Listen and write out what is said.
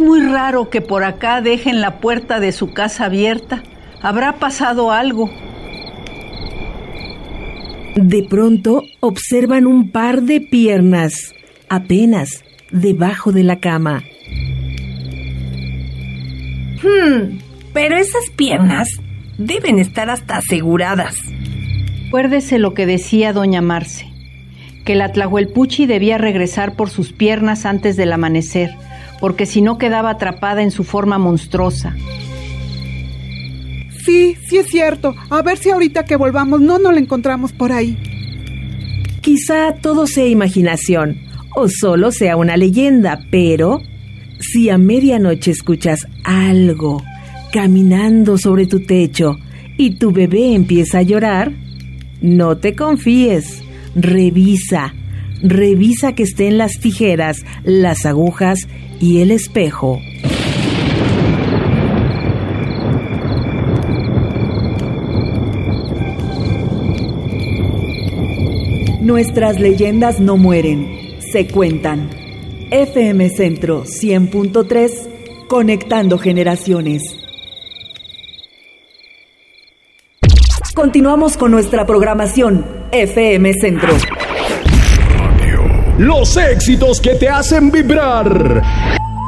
muy raro que por acá dejen la puerta de su casa abierta. ¿Habrá pasado algo? De pronto observan un par de piernas, apenas debajo de la cama. Pero esas piernas deben estar hasta aseguradas. Acuérdese lo que decía doña Marce, que la Tlahuelpuchi debía regresar por sus piernas antes del amanecer, porque si no quedaba atrapada en su forma monstruosa. Sí es cierto. A ver si ahorita que volvamos no la encontramos por ahí. Quizá todo sea imaginación o solo sea una leyenda, pero si a medianoche escuchas algo caminando sobre tu techo y tu bebé empieza a llorar, no te confíes. Revisa que estén las tijeras, las agujas y el espejo. Nuestras leyendas no mueren, se cuentan. FM Centro 100.3, conectando generaciones. Continuamos con nuestra programación FM Centro. Los éxitos que te hacen vibrar.